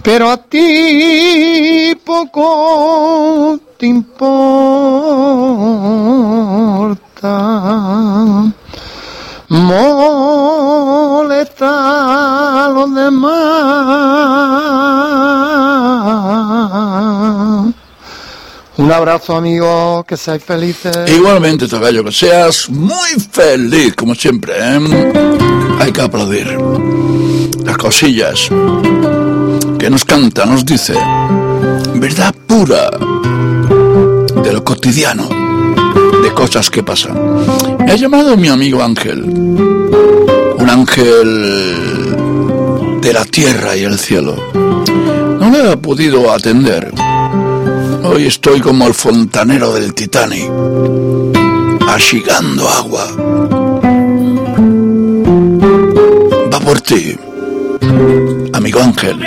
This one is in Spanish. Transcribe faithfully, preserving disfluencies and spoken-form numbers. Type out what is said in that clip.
pero a ti poco te importa molesta a los demás. Un abrazo, amigos, que seáis felices. Igualmente, tocayo, que seas muy feliz, como siempre, ¿eh? Hay que aplaudir las cosillas que nos canta, nos dice, verdad pura de lo cotidiano, de cosas que pasan. Me ha llamado mi amigo Ángel, un ángel de la tierra y el cielo. No le he podido atender. Hoy estoy como el fontanero del Titanic, achigando agua. Va por ti, amigo Ángel.